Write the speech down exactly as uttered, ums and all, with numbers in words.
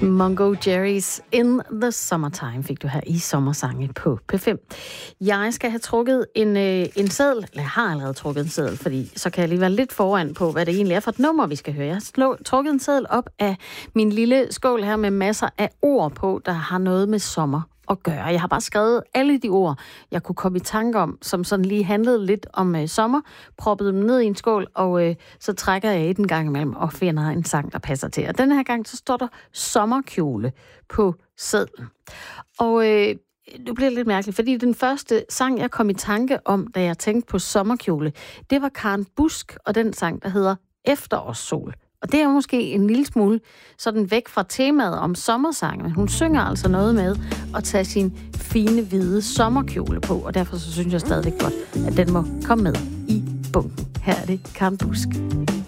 Mungo Jerry's In the Summertime fik du her i Sommersange på P fem. Jeg skal have trukket en, øh, en seddel, eller jeg har allerede trukket en seddel, fordi så kan jeg lige være lidt foran på, hvad det egentlig er for et nummer, vi skal høre. Jeg har slå, trukket en seddel op af min lille skål her med masser af ord på, der har noget med sommer at gøre. Jeg har bare skrevet alle de ord, jeg kunne komme i tanke om, som sådan lige handlede lidt om øh, sommer, proppede dem ned i en skål, og øh, så trækker jeg et en gang imellem og finder en sang, der passer til. Og denne her gang, så står der sommerkjole på sedlen. Og øh, det bliver lidt mærkeligt, fordi den første sang, jeg kom i tanke om, da jeg tænkte på sommerkjole, det var Karen Busk og den sang, der hedder Efterårssol. Og det er måske en lille smule sådan væk fra temaet om sommersange, men hun synger altså noget med at tage sin fine, hvide sommerkjole på, og derfor så synes jeg stadigvæk godt, at den må komme med i bunken. Her er det Karen Busk.